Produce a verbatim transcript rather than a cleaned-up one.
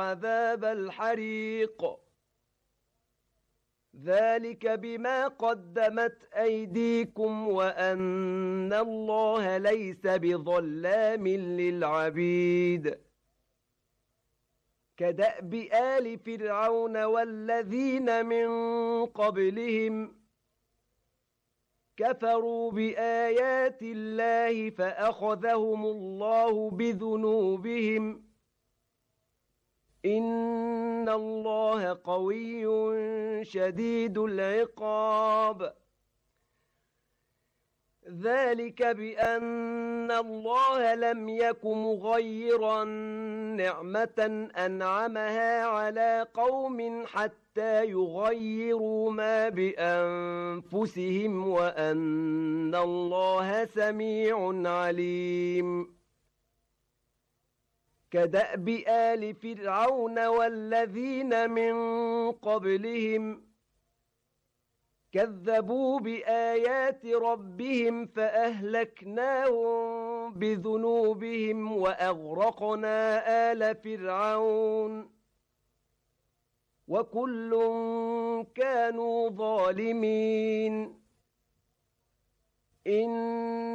عذاب الحريق ذلك بما قدمت أيديكم وأن الله ليس بظلام للعبيد كدأب آل فرعون والذين من قبلهم كفروا بآيات الله فأخذهم الله بذنوبهم إن الله قوي شديد العقاب ذلك بأن الله لم يك مغيرا نعمة أنعمها على قوم حتى يغيروا ما بأنفسهم وأن الله سميع عليم كدأب آل فرعون والذين من قبلهم كذبوا بآيات ربهم فأهلكناهم بذنوبهم وأغرقنا آل فرعون وكل كانوا ظالمين إن